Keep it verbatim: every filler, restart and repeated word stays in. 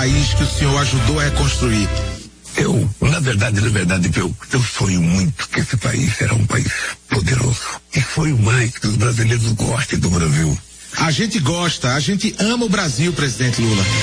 país que o senhor ajudou a reconstruir? Eu, na verdade, na verdade, eu, eu sonho muito que esse país será um país poderoso. E sonho mais que os brasileiros gostem do Brasil. A gente gosta, a gente ama o Brasil, presidente Lula.